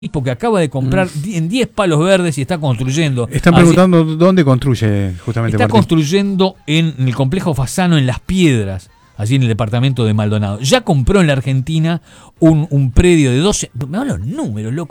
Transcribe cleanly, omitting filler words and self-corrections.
porque acaba de comprar en 10 palos verdes y está construyendo. Están preguntando dónde construye justamente Está Martín. construyendo en el complejo Fasano en Las Piedras, allí en el departamento de Maldonado. Ya compró en la Argentina un predio de 12... Me dan los números, loco.